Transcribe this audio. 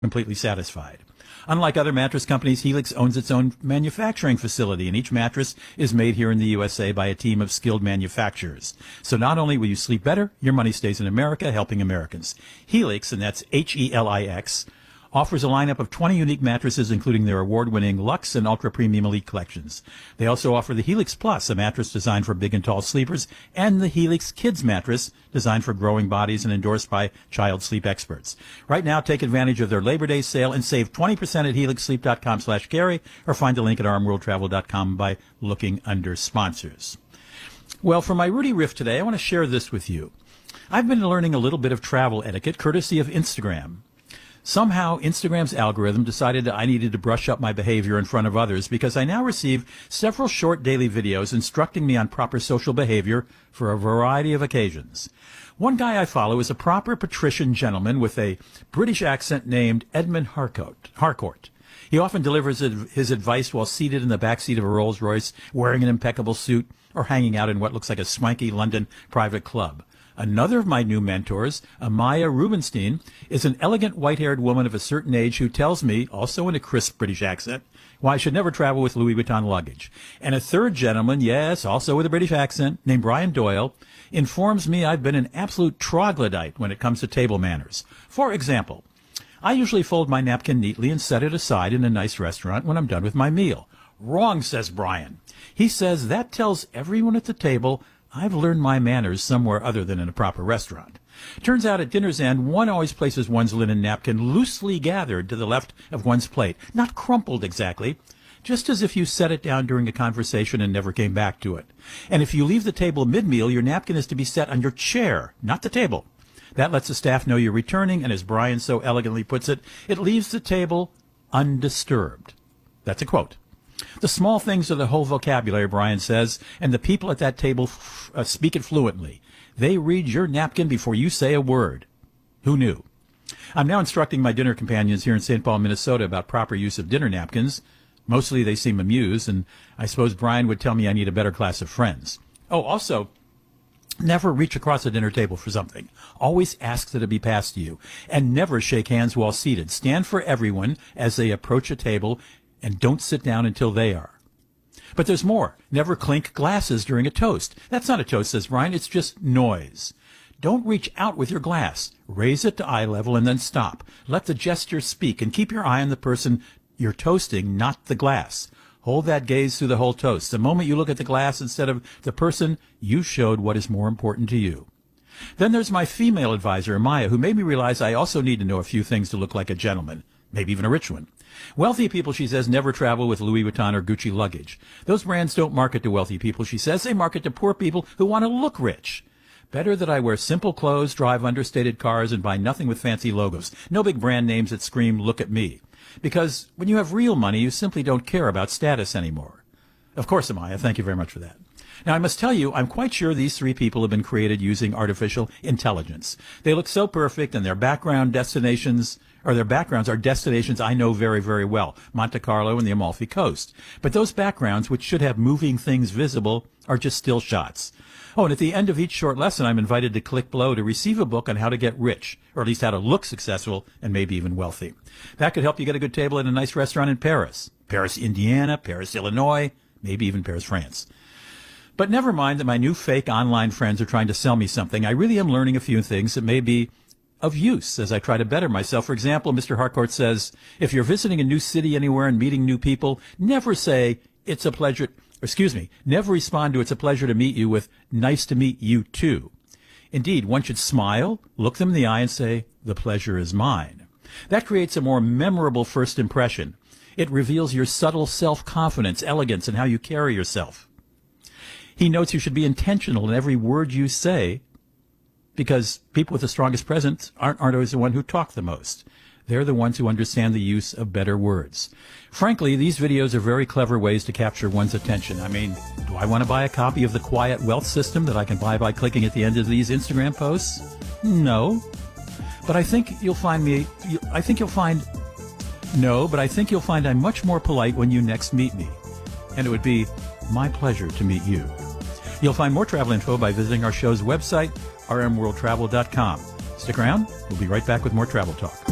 completely satisfied. Unlike other mattress companies, Helix owns its own manufacturing facility, and each mattress is made here in the USA by a team of skilled manufacturers. So not only will you sleep better, your money stays in America, helping Americans. Helix, and that's Helix, offers a lineup of 20 unique mattresses, including their award-winning Luxe and Ultra Premium Elite collections. They also offer the Helix Plus, a mattress designed for big and tall sleepers, and the Helix Kids mattress, designed for growing bodies and endorsed by child sleep experts. Right now, take advantage of their Labor Day sale and save 20% at helixsleep.com/Gary, or find a link at rmworldtravel.com by looking under sponsors. Well, for my Rudy Riff today, I want to share this with you. I've been learning a little bit of travel etiquette courtesy of Instagram. Somehow, Instagram's algorithm decided that I needed to brush up my behavior in front of others because I now receive several short daily videos instructing me on proper social behavior for a variety of occasions. One guy I follow is a proper patrician gentleman with a British accent named Edmund Harcourt. He often delivers his advice while seated in the backseat of a Rolls-Royce, wearing an impeccable suit, or hanging out in what looks like a swanky London private club. Another of my new mentors, Amaya Rubinstein, is an elegant white-haired woman of a certain age who tells me, also in a crisp British accent, why I should never travel with Louis Vuitton luggage. And a third gentleman, yes, also with a British accent, named Brian Doyle, informs me I've been an absolute troglodyte when it comes to table manners. For example, I usually fold my napkin neatly and set it aside in a nice restaurant when I'm done with my meal. Wrong, says Brian. He says that tells everyone at the table I've learned my manners somewhere other than in a proper restaurant. Turns out at dinner's end, one always places one's linen napkin loosely gathered to the left of one's plate, not crumpled exactly, just as if you set it down during a conversation and never came back to it. And if you leave the table mid-meal, your napkin is to be set on your chair, not the table. That lets the staff know you're returning, and as Brian so elegantly puts it, it leaves the table undisturbed. That's a quote. The small things are the whole vocabulary, Brian says, and the people at that table speak it fluently. They read your napkin before you say a word. Who knew? I'm now instructing my dinner companions here in St. Paul, Minnesota about proper use of dinner napkins. Mostly they seem amused, and I suppose Brian would tell me I need a better class of friends. Oh, also, never reach across a dinner table for something. Always ask that it be passed to you. And never shake hands while seated. Stand for everyone as they approach a table, and don't sit down until they are. But there's more. Never clink glasses during a toast. That's not a toast, says Brian. It's just noise. Don't reach out with your glass. Raise it to eye level and then stop. Let the gesture speak, and keep your eye on the person you're toasting, not the glass. Hold that gaze through the whole toast. The moment you look at the glass instead of the person, you showed what is more important to you. Then there's my female advisor, Maya, who made me realize I also need to know a few things to look like a gentleman, maybe even a rich one. Wealthy people, she says, never travel with Louis Vuitton or Gucci luggage. Those brands don't market to wealthy people, she says. They market to poor people who want to look rich. Better that I wear simple clothes, drive understated cars, and buy nothing with fancy logos. No big brand names that scream, look at me. Because when you have real money, you simply don't care about status anymore. Of course, Amaya, thank you very much for that. Now, I must tell you, I'm quite sure these three people have been created using artificial intelligence. They look so perfect, and their backgrounds are destinations I know very, very well, Monte Carlo and the Amalfi Coast. But those backgrounds, which should have moving things visible, are just still shots. Oh, and at the end of each short lesson, I'm invited to click below to receive a book on how to get rich, or at least how to look successful and maybe even wealthy. That could help you get a good table at a nice restaurant in Paris, Indiana, Paris, Illinois, maybe even Paris, France. But never mind that my new fake online friends are trying to sell me something. I really am learning a few things that may be of use as I try to better myself. For example, Mr. Harcourt says, if you're visiting a new city anywhere and meeting new people, never say, never respond to it's a pleasure to meet you with nice to meet you too. Indeed, one should smile, look them in the eye and say, the pleasure is mine. That creates a more memorable first impression. It reveals your subtle self-confidence, elegance, and how you carry yourself. He notes you should be intentional in every word you say, because people with the strongest presence aren't always the one who talk the most. They're the ones who understand the use of better words. Frankly, these videos are very clever ways to capture one's attention. I mean, do I want to buy a copy of the Quiet Wealth System that I can buy by clicking at the end of these Instagram posts? No. But I think you'll find I'm much more polite when you next meet me. And it would be my pleasure to meet you. You'll find more travel info by visiting our show's website, rmworldtravel.com. Stick around. We'll be right back with more travel talk.